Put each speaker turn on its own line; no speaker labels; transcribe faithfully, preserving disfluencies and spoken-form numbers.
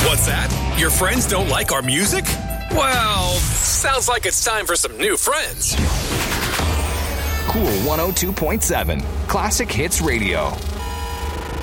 What's that? Your friends don't like our music? Well, sounds like it's time for some new friends.
Cool one oh two point seven, Classic Hits Radio.